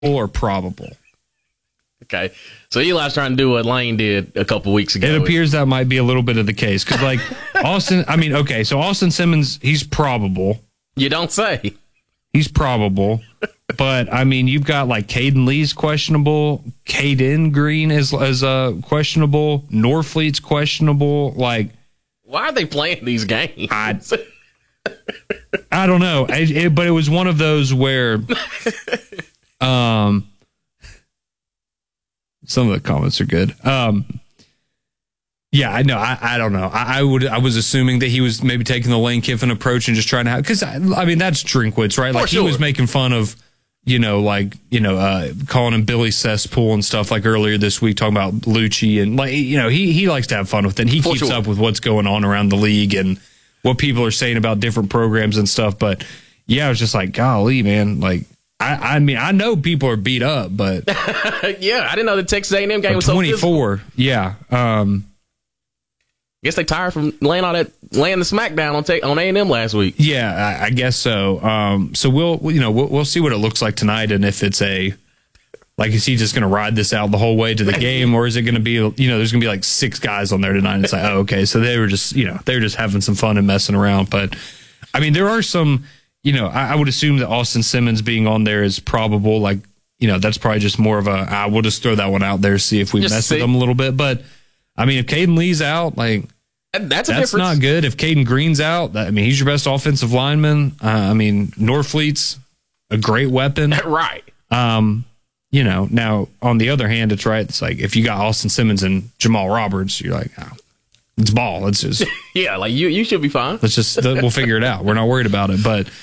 or probable. Okay. So Eli's trying to do what Lane did a couple weeks ago. It appears that might be a little bit of the case. Because, like, so Austin Simmons, he's probable. You don't say. He's probable. But, I mean, you've got, like, Caden Lee's questionable. Caden Green is questionable. Norfleet's questionable. Like, why are they playing these games? I don't know. But it was one of those where some of the comments are good. Yeah, I know. I don't know. I was assuming that he was maybe taking the Lane Kiffin approach and just trying to have, because I mean that's Drinkwitz, right? Like he was making fun of, calling him Billy Cesspool and stuff like earlier this week, talking about Lucci and like he likes to have fun with it. And he keeps up with what's going on around the league and what people are saying about different programs and stuff. But yeah, I was just like, golly, man, like. I mean, I know people are beat up, but yeah, I didn't know the Texas A&M game was 24. So yeah, I guess they tired from laying the smackdown on A&M last week. Yeah, I guess so. So we'll see what it looks like tonight, and if it's is he just going to ride this out the whole way to the game, or is it going to be there's going to be like 6 guys on there tonight? And it's like, oh, okay, so they were just having some fun and messing around, but I mean, there are some. I would assume that Austin Simmons being on there is probable. Like, that's probably just more of we'll just throw that one out there, see if we mess with them a little bit. But, I mean, if Caden Lee's out, like, that's not good. If Caden Green's out, I mean, he's your best offensive lineman. I mean, Norfleet's a great weapon. Right. Now, on the other hand, it's right. It's like if you got Austin Simmons and Jamal Roberts, you're like, oh, it's ball. Let's just. Yeah, like you should be fine. We'll figure it out. We're not worried about it. But,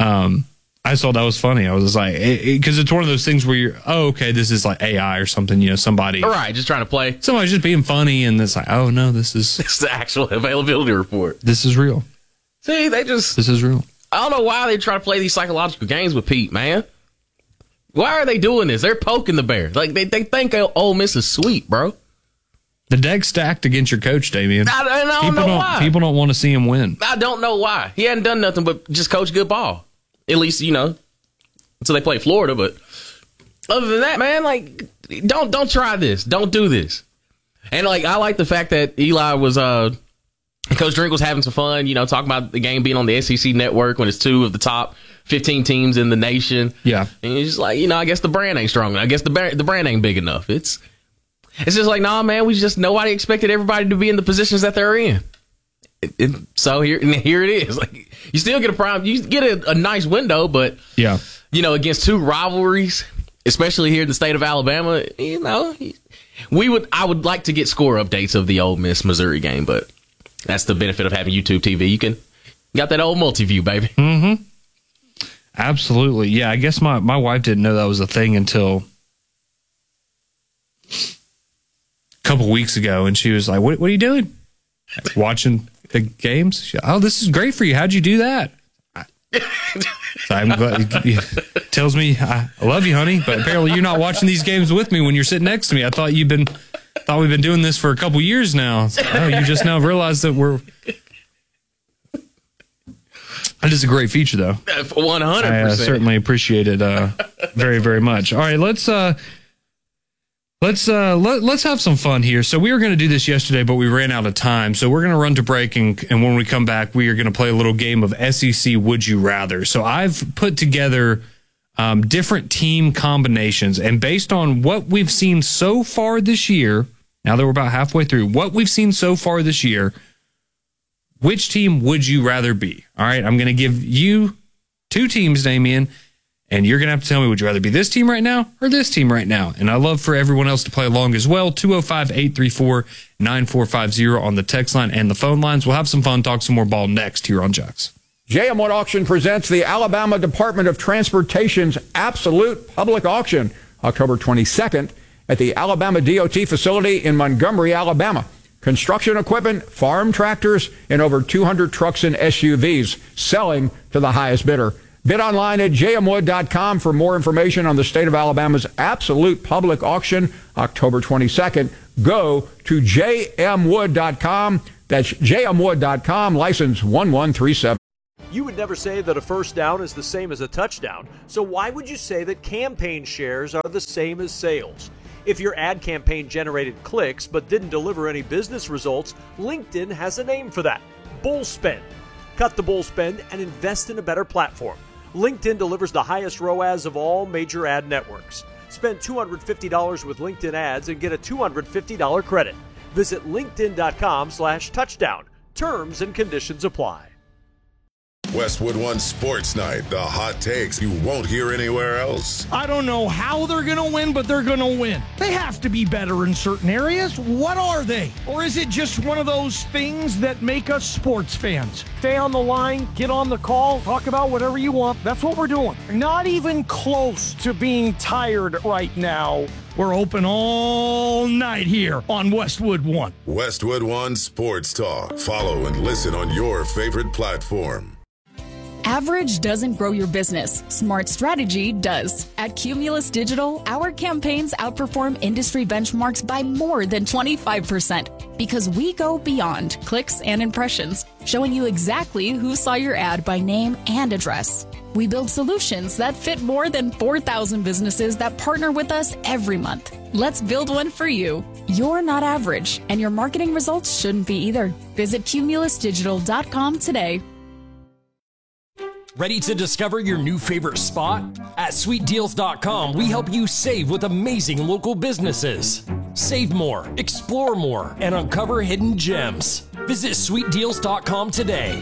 I thought that was funny. I was just like, because it's one of those things where you're, oh, okay, this is like AI or something, somebody. Right, just trying to play. Somebody's just being funny, and it's like, oh, no, it's the actual availability report. This is real. See, this is real. I don't know why they try to play these psychological games with Pete, man. Why are they doing this? They're poking the bear. Like, they think Ole Miss is sweet, bro. The deck's stacked against your coach, Damian. I don't know why. People don't want to see him win. I don't know why. He hadn't done nothing but just coach good ball. At least, until they play Florida. But other than that, man, like, don't try this. Don't do this. And, like, I like the fact that Eli was, Coach Drink was having some fun, talking about the game being on the SEC network when it's 2 of the top 15 teams in the nation. Yeah. And he's just like, I guess the brand ain't strong. I guess the brand ain't big enough. It's just like, nah, man, nobody expected everybody to be in the positions that they're in. So here it is. Like, you still get you get a nice window, but yeah, against 2 rivalries, especially here in the state of Alabama, I would like to get score updates of the Ole Miss Missouri game, but that's the benefit of having YouTube TV. You got that old multi-view, baby. Mm-hmm. Absolutely. Yeah, I guess my wife didn't know that was a thing until a couple weeks ago, and she was like, what are you doing? Watching the games? Oh, this is great for you. How'd you do that? So I'm glad he tells me I love you, honey, but apparently you're not watching these games with me when you're sitting next to me. I thought we've been doing this for a couple years now. Oh, you just now realized that we're. That is a great feature, though. 100%. I certainly appreciate it very, very much. All right, let's have some fun here. So we were going to do this yesterday, but we ran out of time. So we're going to run to break, and when we come back, we are going to play a little game of SEC Would You Rather. So I've put together different team combinations, and based on what we've seen so far this year, now that we're about halfway through, what we've seen so far this year, which team would you rather be? All right, I'm going to give you 2 teams, Damian, and you're going to have to tell me, would you rather be this team right now or this team right now? And I'd love for everyone else to play along as well. 205-834-9450 on the text line and the phone lines. We'll have some fun, talk some more ball next here on Jux. JM Wood Auction presents the Alabama Department of Transportation's Absolute Public Auction, October 22nd at the Alabama DOT facility in Montgomery, Alabama. Construction equipment, farm tractors, and over 200 trucks and SUVs selling to the highest bidder. Bid online at jmwood.com for more information on the state of Alabama's Absolute Public Auction, October 22nd. Go to jmwood.com. That's jmwood.com, license 1137. You would never say that a first down is the same as a touchdown, so why would you say that campaign shares are the same as sales? If your ad campaign generated clicks but didn't deliver any business results, LinkedIn has a name for that: bull spend. Cut the bull spend and invest in a better platform. LinkedIn delivers the highest ROAS of all major ad networks. Spend $250 with LinkedIn ads and get a $250 credit. Visit linkedin.com/touchdown. Terms and conditions apply. Westwood One Sports Night, the hot takes you won't hear anywhere else. I don't know how they're going to win, but they're going to win. They have to be better in certain areas. What are they? Or is it just one of those things that make us sports fans? Stay on the line, get on the call, talk about whatever you want. That's what we're doing. Not even close to being tired right now. We're open all night here on Westwood One. Westwood One Sports Talk. Follow and listen on your favorite platform. Average doesn't grow your business. Smart strategy does. At Cumulus Digital, our campaigns outperform industry benchmarks by more than 25% because we go beyond clicks and impressions, showing you exactly who saw your ad by name and address. We build solutions that fit more than 4,000 businesses that partner with us every month. Let's build one for you. You're not average, and your marketing results shouldn't be either. Visit cumulusdigital.com today. Ready to discover your new favorite spot? At sweetdeals.com, we help you save with amazing local businesses. Save more, explore more, and uncover hidden gems. Visit sweetdeals.com today.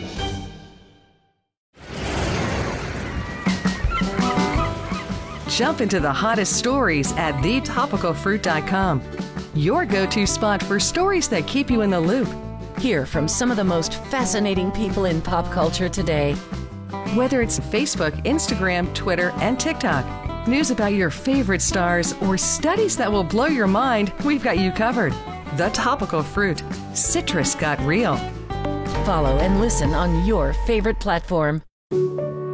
Jump into the hottest stories at thetopicalfruit.com. Your go-to spot for stories that keep you in the loop. Hear from some of the most fascinating people in pop culture today. Whether it's Facebook, Instagram, Twitter, and TikTok, news about your favorite stars, or studies that will blow your mind, we've got you covered. The Topical Fruit. Citrus got real. Follow and listen on your favorite platform.